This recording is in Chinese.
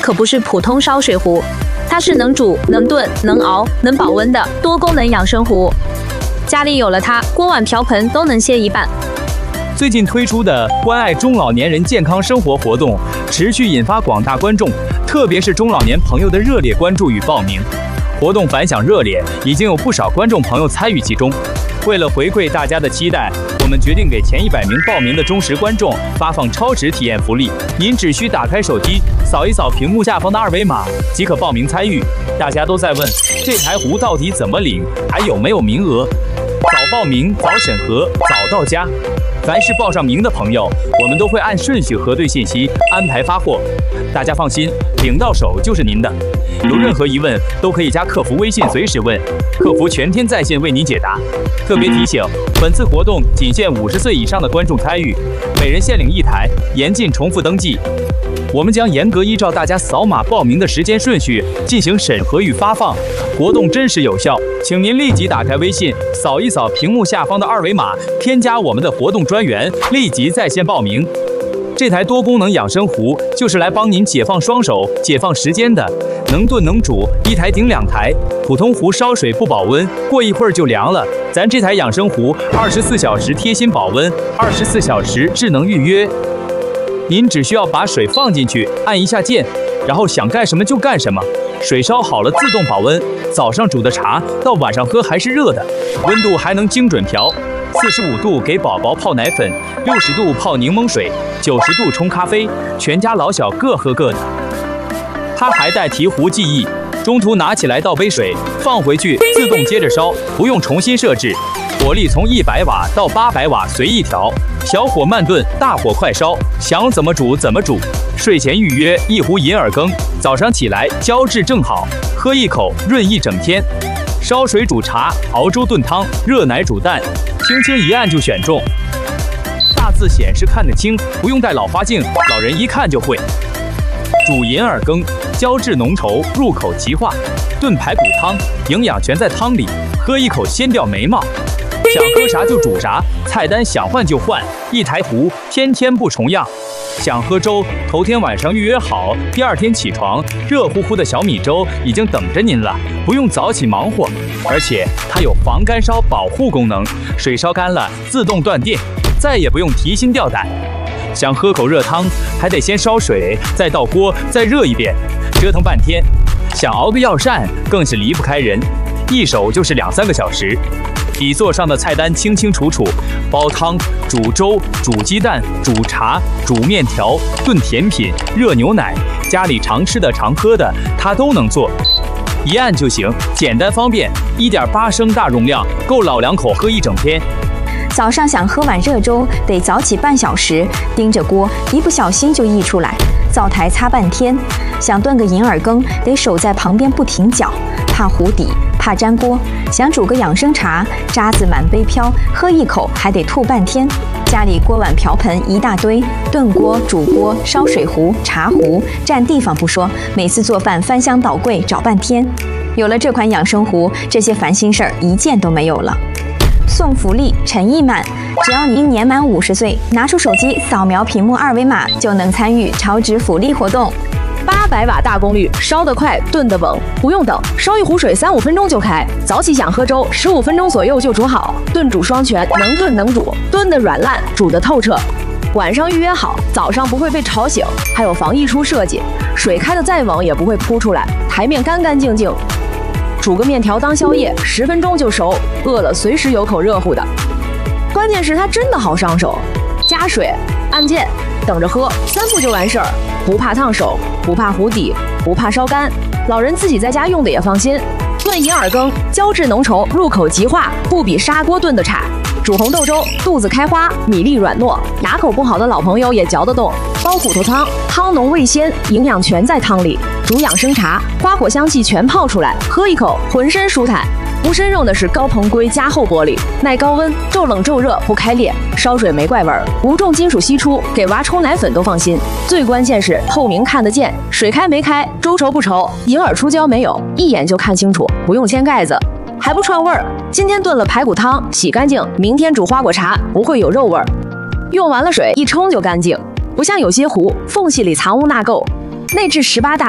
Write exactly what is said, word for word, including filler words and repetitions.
可不是普通烧水壶，它是能煮、能炖、能熬、能保温的多功能养生壶。家里有了它，锅碗瓢盆都能歇一半。 最近推出的关爱中老年人健康生活活动，持续引发广大观众，特别是中老年朋友的热烈关注与报名。活动反响热烈，已经有不少观众朋友参与其中。为了回馈大家的期待，我们决定给前一百名报名的忠实观众发放超值体验福利。您只需打开手机，扫一扫屏幕下方的二维码，即可报名参与。大家都在问，这台壶到底怎么领，还有没有名额？早报名，早审核，早到家。凡是报上名的朋友，我们都会按顺序核对信息，安排发货。大家放心，领到手就是您的。有任何疑问都可以加客服微信随时问，客服全天在线为您解答。特别提醒，本次活动仅限五十岁以上的观众参与，每人限领一台，严禁重复登记。我们将严格依照大家扫码报名的时间顺序进行审核与发放，活动真实有效，请您立即打开微信，扫一扫屏幕下方的二维码，添加我们的活动专员，立即在线报名。这台多功能养生壶就是来帮您解放双手、解放时间的，能炖能煮，一台顶两台。普通壶烧水不保温，过一会儿就凉了。咱这台养生壶二十四小时贴心保温，二十四小时智能预约。您只需要把水放进去，按一下键，然后想干什么就干什么。水烧好了自动保温，早上煮的茶到晚上喝还是热的，温度还能精准调。四十五度给宝宝泡奶粉，六十度泡柠檬水，九十度冲咖啡，全家老小各喝各的。它还带提壶记忆，中途拿起来倒杯水，放回去自动接着烧，不用重新设置。火力从一百瓦到八百瓦随意调，小火慢炖，大火快烧，想怎么煮怎么煮。睡前预约一壶银耳羹，早上起来胶质正好，喝一口润一整天。烧水煮茶，熬粥炖汤，热奶煮蛋，轻轻一按就选中。大字显示看得清，不用戴老花镜，老人一看就会。煮银耳羹，胶质浓稠，入口即化；炖排骨汤，营养全在汤里，喝一口先掉眉毛。想喝啥就煮啥，菜单想换就换，一台壶天天不重样。想喝粥，头天晚上预约好，第二天起床，热乎乎的小米粥已经等着您了，不用早起忙活。而且它有防干烧保护功能，水烧干了自动断电，再也不用提心吊胆。想喝口热汤，还得先烧水，再倒锅，再热一遍，折腾半天。想熬个药膳，更是离不开人，一手就是两三个小时。底座上的菜单清清楚楚，煲汤、煮粥、煮鸡蛋、煮茶、煮面条、炖甜品、热牛奶，家里常吃的常喝的，它都能做。一按就行，简单方便， 一点八升大容量，够老两口喝一整天。 早上想喝碗热粥，得早起半小时，盯着锅，一不小心就溢出来，灶台擦半天。想炖个银耳羹，得守在旁边不停搅，怕糊底，怕粘锅。想煮个养生茶，渣子满杯飘，喝一口还得吐半天。家里锅碗瓢盆一大堆，炖锅、煮锅、烧水壶、茶壶，占地方不说，每次做饭翻箱倒柜找半天。有了这款养生壶，这些烦心事儿一件都没有了。送福利，诚意满！只要您年满五十岁，拿出手机扫描屏幕二维码，就能参与超值福利活动。 八百瓦大功率，烧得快，炖得稳，不用等，烧一壶水三五分钟就开。早起想喝粥，十五分钟左右就煮好。炖煮双全，能炖能煮，炖得软烂，煮得透彻。晚上预约好，早上不会被吵醒，还有防溢出设计，水开得再猛也不会扑出来，台面干干净净。煮个面条当宵夜，十分钟就熟，饿了随时有口热乎的。关键是它真的好上手，加水，按键，等着喝，三步就完事儿，不怕烫手，不怕糊底，不怕烧干，老人自己在家用的也放心。炖银耳羹，胶质浓稠，入口即化，不比砂锅炖的差。煮红豆粥，肚子开花，米粒软糯，牙口不好的老朋友也嚼得动。煲骨头汤，汤浓味鲜，营养全在汤里。煮养生茶，花果香气全泡出来，喝一口浑身舒坦。无参用的是高硼硅加厚玻璃，耐高温，骤冷骤热不开裂，烧水没怪味儿，无重金属析出，给娃冲奶粉都放心。最关键是透明看得见，水开没开，粥稠不稠，银耳出胶没有，一眼就看清楚，不用掀盖子。还不串味儿，今天炖了排骨汤，洗干净，明天煮花果茶，不会有肉味儿。用完了水一冲就干净，不像有些壶缝隙里藏污纳垢。内置十八大